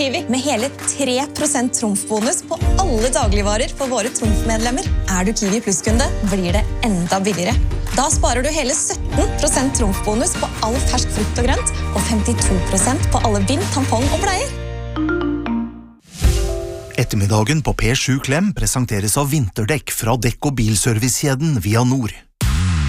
Kiwi med hele 3% trumfbonus på alle dagligvarer for våre trumfmedlemmer. Du Kiwi Plus-kunde, blir det enda billigere. Da sparer du hele 17% trumfbonus på all fersk frukt og grønt, og 52% på alle bind, tampong og bleier. Ettermiddagen på P7 Klem presenteres av vinterdekk fra dekk- og bilservicekjeden Via Nord.